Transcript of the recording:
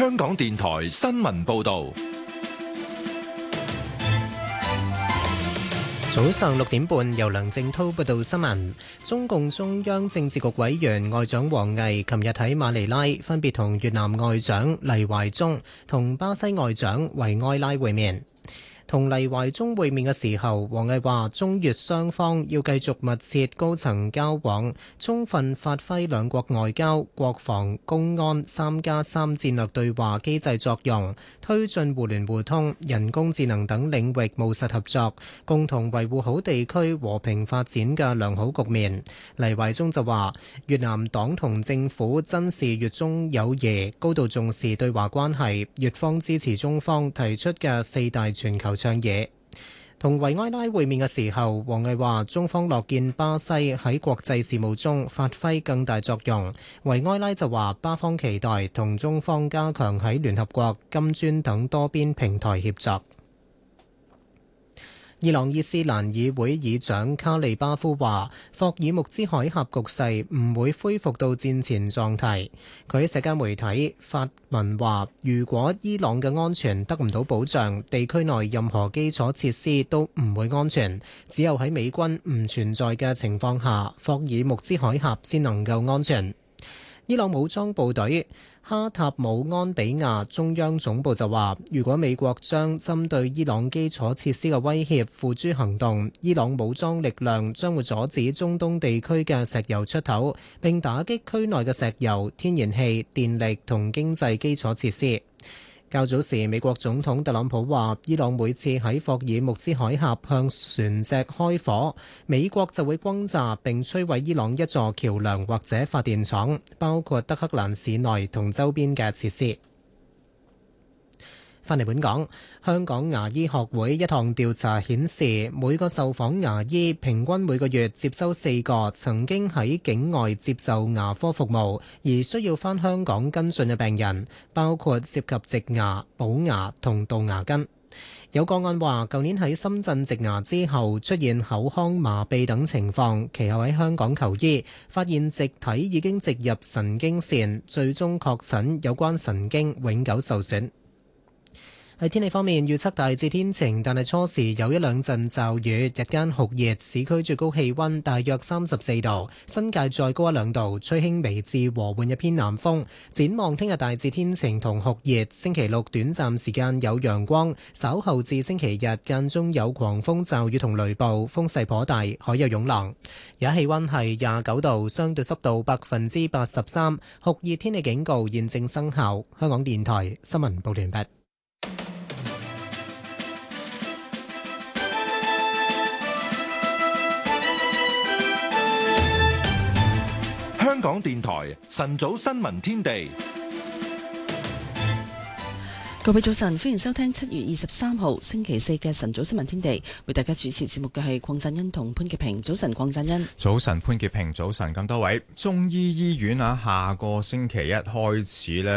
香港電台新聞報道。 早上6點半，由梁正滔報道新聞。中共中央政治局委員外長王毅琴日喺馬尼拉分別同越南外長黎懷中同巴西外長維埃拉會面。同黎懷中會面嘅時候，王毅話中越雙方要繼續密切高層交往，充分發揮兩國外交、國防、公安3+3戰略對話機制作用，推進互聯互通、人工智能等領域務實合作，共同維護好地區和平發展嘅良好局面。黎懷中就話越南黨同政府珍視越中友誼，高度重視對華關係，越方支持中方提出嘅4大全球倡議。同維埃拉會面嘅時候，王毅話中方樂見巴西喺國際事務中發揮更大作用。維埃拉就話巴方期待同中方加強喺聯合國、金磚等多邊平台協作。伊朗伊斯蘭議會議長卡利巴夫話霍爾木茲海峽局勢唔會恢復到戰前狀態。佢喺社交媒體發文話，如果伊朗嘅安全得唔到保障，地區內任何基礎設施都唔會安全。只有喺美軍唔存在嘅情況下，霍爾木茲海峽先能夠安全。伊朗武裝部隊哈塔姆安比亞中央總部就話，如果美國將針對伊朗基礎設施嘅威脅付諸行動，伊朗武裝力量將會阻止中東地區嘅石油出口，並打擊區內嘅石油、天然氣、電力同經濟基礎設施。較早時，美國總統特朗普話，伊朗每次喺霍爾木茲海峽向船隻開火，美國就會轟炸並摧毀伊朗一座橋梁或者發電廠，包括德黑蘭市內同周邊嘅設施。返嚟本港，香港牙醫學會一項調查顯示，每個受訪牙醫平均每個月接收4個曾經喺境外接受牙科服務而需要返香港跟進嘅病人，包括涉及植牙、補牙同杜牙根。有個案話，舊年喺深圳植牙之後出現口腔麻痹等情況，其後喺香港求醫，發現植體已經植入神經線，最終確診有關神經永久受損。喺天氣方面，預測大致天晴，但係初時有一兩陣驟雨，日間酷熱，市區最高氣溫大約34度，新界再高1-2度，吹輕微至和緩一偏南風。展望聽日大致天晴同酷熱，星期六短暫時間有陽光，稍後至星期日間中有狂風驟雨同雷暴，風勢頗大，海有湧浪。而家氣溫係29度，相對濕度83%，酷熱天氣警告現正生效。香港電台新聞報完畢。 香港電台晨早新聞天地， 各位早晨，歡迎收聽7月23號星期四嘅晨早新聞天地，為大家主持節目嘅係鄺振恩同潘潔平。早晨，鄺振恩。 早晨，潘潔平。早晨，咁多位。中醫醫院下個星期一開始呢